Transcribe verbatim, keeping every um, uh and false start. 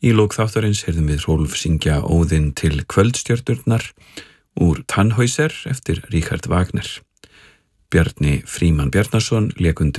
Í lok þáttarins heyrðum við Rolf syngja Óðinn til kvöldstjörnurnar úr Tannhäuser eftir Richard Wagner. Bjarni Frímann Bjarnason lék undir